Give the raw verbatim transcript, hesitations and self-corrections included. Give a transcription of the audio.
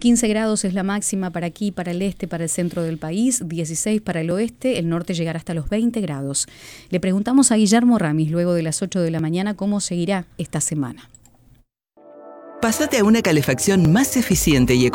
quince grados es la máxima para aquí, para el este, para el centro del país, dieciséis para el oeste, el norte llegará hasta los veinte grados. Le preguntamos a Guillermo Ramis luego de las ocho de la mañana cómo seguirá esta semana. Pásate a una calefacción más eficiente y económica.